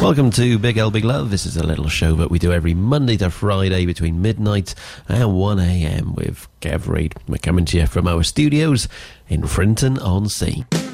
Welcome to Big L Big Love. This is a little show that we do every Monday to Friday between midnight and 1 a.m. with Kev Reid. We're coming to you from our studios in Frinton-on-Sea.